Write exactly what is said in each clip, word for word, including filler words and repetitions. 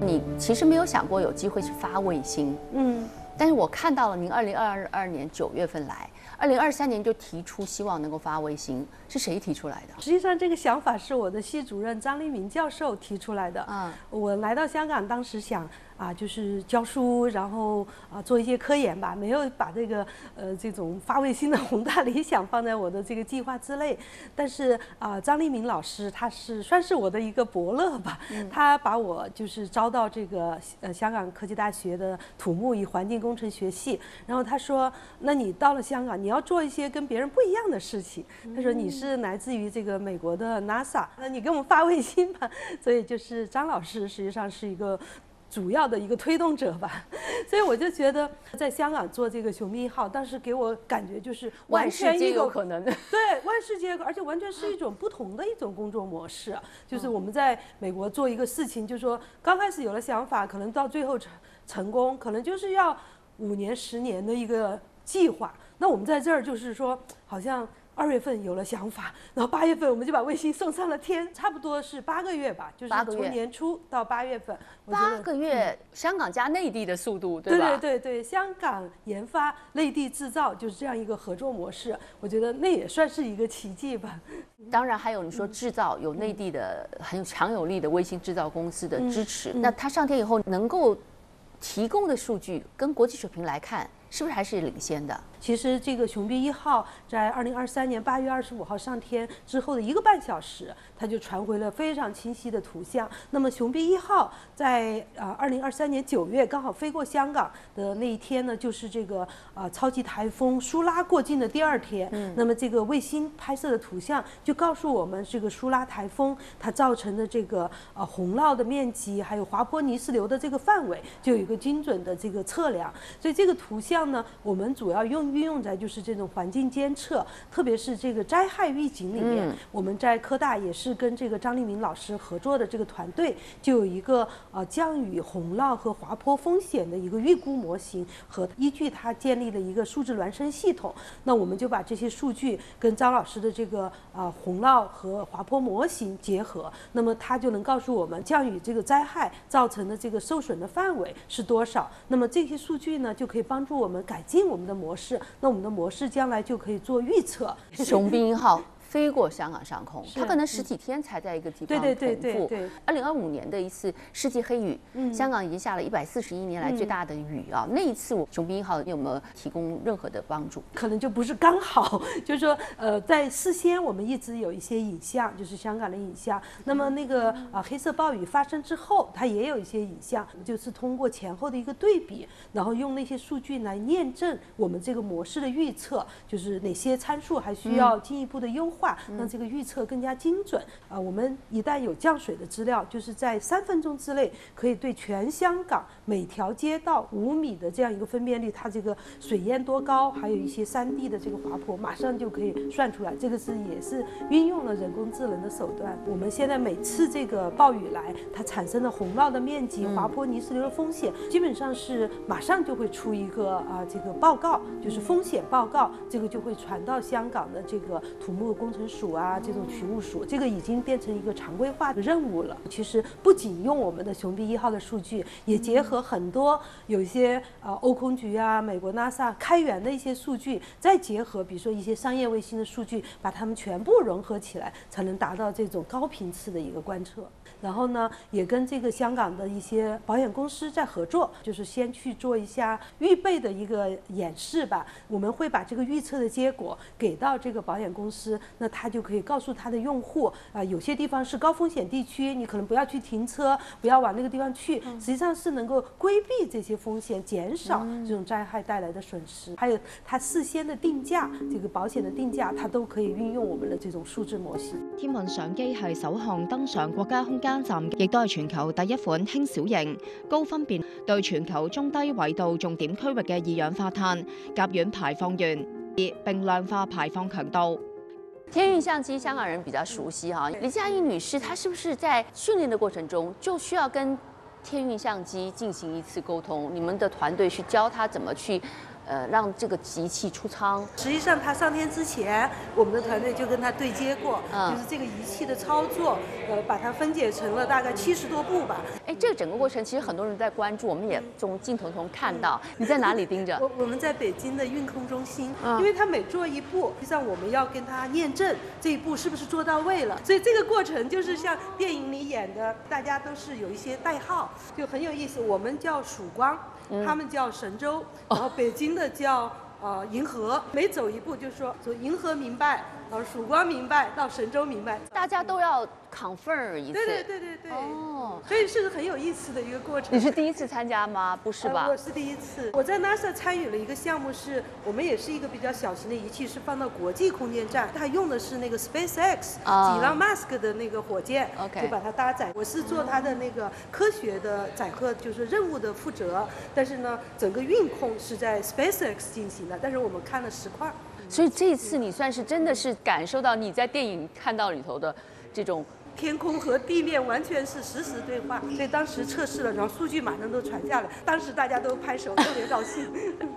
你其实没有想过有机会去发卫星，嗯，但是我看到了您二零二二年九月份来，二零二三年就提出希望能够发卫星，是谁提出来的？ 实际上，这个想法是我的系主任张立明教授提出来的。嗯，我来到香港，当时想啊，就是教书，然后啊做一些科研吧，没有把这个呃这种发卫星的宏大理想放在我的这个计划之内。但是啊，张立明老师他是算是我的一个伯乐吧，嗯、他把我就是招到这个呃香港科技大学的土木与环境工程学系，然后他说，那你到了香港，你要做一些跟别人不一样的事情。他说你是来自于这个美国的 NASA， 那你给我们发卫星吧。所以就是张老师实际上是一个主要的一个推动者吧，所以我就觉得在香港做这个雄兵一号，当时给我感觉就是完全一个有可能的， 对，万事皆有可能，而且完全是一种不同的一种工作模式。就是我们在美国做一个事情，就是说刚开始有了想法，可能到最后成成功，可能就是要五年、十年的一个计划。那我们在这儿就是说，好像二月份有了想法，然后八月份我们就把卫星送上了天，差不多是八个月吧，就是从年初到八月份。 八个月，嗯、香港加内地的速度，对吧？ 对对对对，香港研发，内地制造，就是这样一个合作模式。我觉得那也算是一个奇迹吧。 当然，还有你说制造有内地的很强有力的卫星制造公司的支持，嗯嗯、那它上天以后能够提供的数据，跟国际水平来看，是不是还是领先的？ 其实这个雄兵一号在二零二三年八月二十五号上天之后的一个半小时，它就传回了非常清晰的图像。那么雄兵一号在啊二零二三年九月刚好飞过香港的那一天呢，就是这个啊超级台风苏拉过境的第二天。嗯，那么这个卫星拍摄的图像就告诉我们，这个苏拉台风它造成的这个啊洪涝的面积，还有滑坡泥石流的这个范围，就有一个精准的这个测量。所以这个图像呢，我们主要用运用在就是这种环境监测，特别是这个灾害预警里面。嗯、我们在科大也是跟这个张立明老师合作的这个团队，就有一个呃降雨、洪涝和滑坡风险的一个预估模型，和依据它建立了一个数字孪生系统。那我们就把这些数据跟张老师的这个啊、呃、洪涝和滑坡模型结合，那么它就能告诉我们降雨这个灾害造成的这个受损的范围是多少。那么这些数据呢，就可以帮助我们改进我们的模式。那我们的模式将来就可以做预测。 雄兵一号飞过香港上空，它可能十几天才在一个地方同步。 对对对对。 二零二五年的一次世纪黑雨，嗯、香港已经下了一百四十一年来最大的雨啊！嗯、那一次，我雄兵一号有没有提供任何的帮助？ 可能就不是刚好，就是说，呃，在事先我们一直有一些影像，就是香港的影像。那么那个啊、呃、黑色暴雨发生之后，它也有一些影像，就是通过前后的一个对比，然后用那些数据来验证我们这个模式的预测，就是哪些参数还需要进一步的优化。嗯、让这个预测更加精准啊、呃！我们一旦有降水的资料，就是在三分钟之内可以对全香港每条街道五米的这样一个分辨率，它这个水淹多高，还有一些山地的这个滑坡，马上就可以算出来。这个是也是运用了人工智能的手段。我们现在每次这个暴雨来，它产生的洪涝的面积、滑坡泥石流的风险，基本上是马上就会出一个啊、呃、这个报告，就是风险报告，这个就会传到香港的这个土木工程署啊，这种渠务署，这个已经变成一个常规化的任务了。其实不仅用我们的雄兵一号的数据，也结合很多有一些呃欧空局啊、美国 NASA 开源的一些数据，再结合比如说一些商业卫星的数据，把它们全部融合起来，才能达到这种高频次的一个观测。然后呢，也跟这个香港的一些保险公司在合作，就是先去做一下预备的一个演示吧。我们会把这个预测的结果给到这个保险公司，那他就可以告诉他的用户啊、呃，有些地方是高风险地区，你可能不要去停车，不要往那个地方去，实际上是能够规避这些风险，减少这种灾害带来的损失。还有它事先的定价，这个保险的定价，它都可以运用我们的這種數字模式。 天運相機係首項登上國家空間站，亦都係全球第一款輕小型、高分辨對全球中低緯度重點區域嘅二氧化碳甲烷排放源，並量化排放強度。 天運相機，香港人比較熟悉哈。李嘉怡女士，她是不是在訓練的過程中就需要跟天運相機進行一次溝通？你們的團隊去教她怎麼去呃，让这个仪器出舱？ 实际上，他上天之前，我们的团队就跟他对接过，嗯、就是这个仪器的操作，呃，把它分解成了大概七十多步吧。 哎，这个整个过程其实很多人在关注，我们也从镜头中看到。嗯、你在哪里盯着？ 我我们在北京的运控中心，嗯、因为他每做一步，实际上我们要跟他验证这一步是不是做到位了，所以这个过程就是像电影里演的，大家都是有一些代号，就很有意思。我们叫曙光。他们叫神州，然后北京的叫呃银河，每走一步就是说从银河明白，然后曙光明白到神州明白， 大家都要 confirm 一次。 对对对对对。哦，所以是个很有意思的一个过程。 你是第一次参加吗？不是吧？ 呃、我是第一次。我在 NASA 参与了一个项目是，我们也是一个比较小型的仪器，是放到国际空间站，它用的是那个 SpaceX 伊朗马斯克的那个火箭， OK， 就把它搭载。我是做它的那个科学的载荷，就是任务的负责，但是呢，整个运控是在 SpaceX 进行的，但是我们看了实况。 所以这次你算是真的是感受到你在电影看到里头的这种天空和地面完全是实时对话，所以当时测试了，然后数据马上都传下来，当时大家都拍手，特别高兴。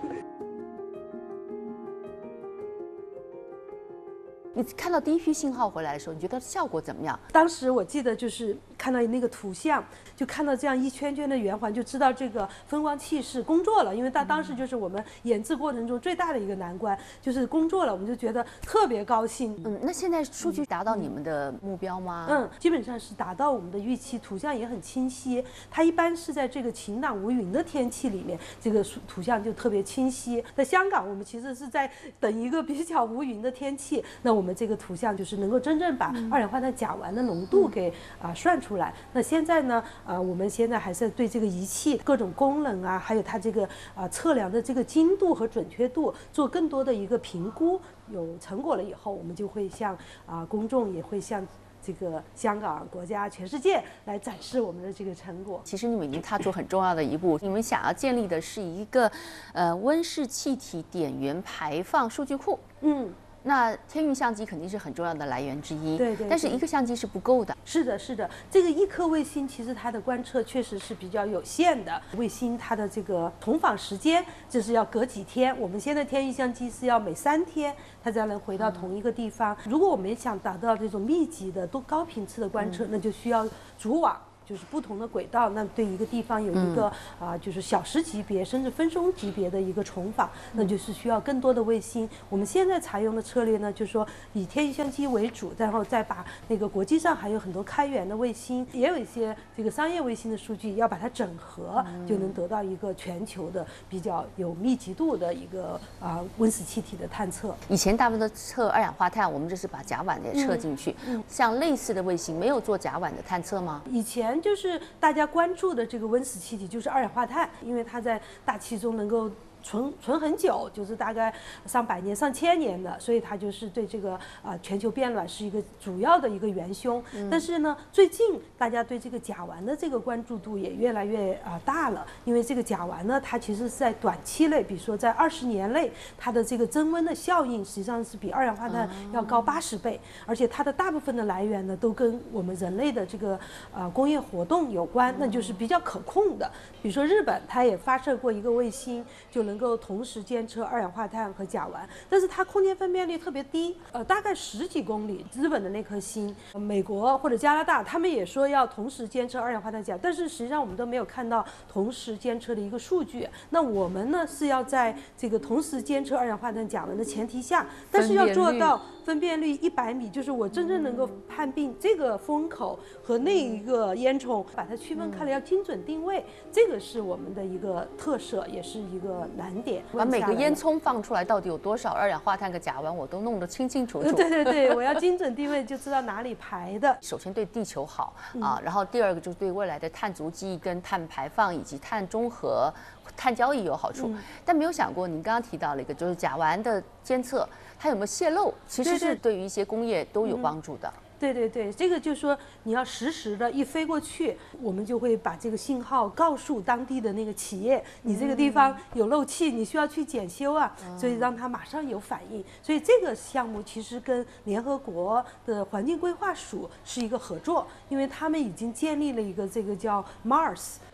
你看到第一批信号回来的时候，你觉得效果怎么样？ 当时我记得就是看到那个图像，就看到这样一圈圈的圆环，就知道这个分光器是工作了。因为它当时就是我们研制过程中最大的一个难关，就是工作了，我们就觉得特别高兴。 嗯，那现在数据达到你们的目标吗？ 嗯，基本上是达到我们的预期，图像也很清晰。它一般是在这个晴朗无云的天气里面，这个图像就特别清晰。在香港，我们其实是在等一个比较无云的天气，那我们这个图像就是能够真正把二氧化碳甲烷的浓度给啊、呃、算出来。那现在呢，呃，我们现在还是对这个仪器各种功能啊，还有它这个啊、呃、测量的这个精度和准确度做更多的一个评估。有成果了以后，我们就会向啊、呃、公众也会向这个香港、国家、全世界来展示我们的这个成果。 其实你们已经踏出很重要的一步，你们想要建立的是一个呃温室气体点源排放数据库。嗯。那天运相机肯定是很重要的来源之一， 对 对, 对。 但是一个相机是不够的。 是的，是的，这个一颗卫星其实它的观测确实是比较有限的。卫星它的这个同访时间就是要隔几天，我们现在天运相机是要每三天它才能回到同一个地方。嗯、如果我们想达到这种密集的、多高频次的观测，嗯、那就需要组网。就是不同的轨道，那对一个地方有一个啊、嗯呃，就是小时级别甚至分钟级别的一个重访，那就是需要更多的卫星。我们现在采用的策略呢，就是说以天运相机为主，然后再把那个国际上还有很多开源的卫星，也有一些这个商业卫星的数据，要把它整合，嗯、就能得到一个全球的比较有密集度的一个啊、呃、温室气体的探测。 以前大部分都测二氧化碳，我们这是把甲烷也测进去。嗯嗯、像类似的卫星没有做甲烷的探测吗？ 以前就是大家关注的这个温室气体就是二氧化碳，因为它在大气中能够存存很久，就是大概上百年、上千年的，所以它就是对这个啊、呃、全球变暖是一个主要的一个元凶。嗯、但是呢，最近大家对这个甲烷的这个关注度也越来越啊、呃、大了，因为这个甲烷呢，它其实是在短期内，比如说在二十年内，它的这个增温的效应实际上是比二氧化碳要高八十倍，嗯、而且它的大部分的来源呢，都跟我们人类的这个啊、呃、工业活动有关，那就是比较可控的。比如说日本，它也发射过一个卫星，就能够同时监测二氧化碳和甲烷，但是它空间分辨率特别低，呃，大概十几公里。日本的那颗星，美国或者加拿大，他们也说要同时监测二氧化碳、甲烷，但是实际上我们都没有看到同时监测的一个数据。那我们呢是要在这个同时监测二氧化碳、甲烷的前提下，但是要做到分辨率一百米，就是我真正能够判定这个风口和那一个烟囱，把它区分开来，要精准定位，这个是我们的一个特色，也是一个难点。 把每个烟囱放出来到底有多少二氧化碳和甲烷，我都弄得清清楚楚。 对对对，我要精准定位，就知道哪里排的。 首先对地球好啊，然后第二个就是对未来的碳足迹跟碳排放以及碳中和、碳交易有好处。嗯、但没有想过，您刚刚提到了一个，就是甲烷的监测，它有没有泄漏，其实是对于一些工业都有帮助的。嗯对对对，这个就是说你要实时的一飞过去，我们就会把这个信号告诉当地的那个企业，你这个地方有漏气，你需要去检修啊，所以让它马上有反应。所以这个项目其实跟联合国的环境规划署是一个合作，因为他们已经建立了一个这个叫 Mars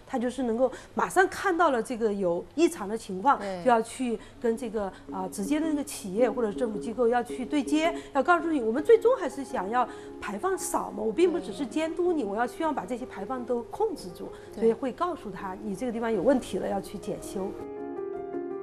它就是能够马上看到了这个有异常的情况，就要去跟这个啊、呃、直接的那个企业或者政府机构要去对接，要告诉你，我们最终还是想要排放少嘛，我并不只是监督你，我要希望把这些排放都控制住，所以会告诉他你这个地方有问题了，要去检修。